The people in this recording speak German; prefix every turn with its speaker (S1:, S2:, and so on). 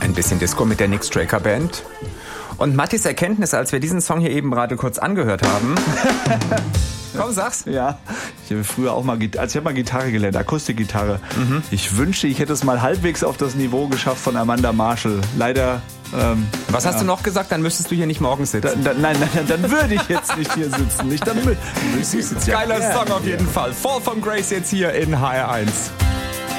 S1: Ein bisschen Disco mit der Nick Straker Band. Und Mattis Erkenntnis, als wir diesen Song hier eben gerade kurz angehört haben. Komm, sag's.
S2: Ja, ich habe früher auch mal, ich habe mal Gitarre gelernt, Akustikgitarre. Ich wünschte, ich hätte es mal halbwegs auf das Niveau geschafft von Amanda Marshall. Leider.
S1: Was hast du noch gesagt? Dann müsstest du hier nicht morgen sitzen.
S2: Nein, dann würde ich jetzt nicht hier sitzen.
S1: Geiler Song auf jeden Fall. Fall from Grace jetzt hier in HR1.